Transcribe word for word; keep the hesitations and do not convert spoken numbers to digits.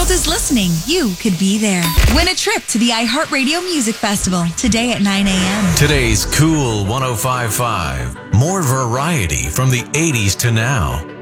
world is listening, you could be there. Win a trip to the iHeartRadio Music Festival today at nine a.m. Today's Cool one oh five point five. More variety from the eighties to now.